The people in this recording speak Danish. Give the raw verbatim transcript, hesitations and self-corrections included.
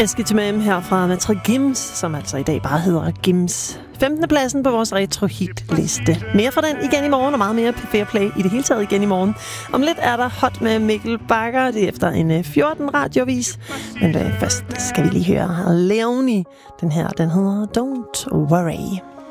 Eskitmem her fra Matre Gims, som altså i dag bare hedder Gims. femtende pladsen på vores retro-hit-liste. Mere fra den igen i morgen, og meget mere på Fair Play i det hele taget igen i morgen. Om lidt er der Hot med Mikkel Bakker. Det er efter en fjorten radiovis. Men først skal vi lige høre Leonie. Den her, den hedder Don't Worry.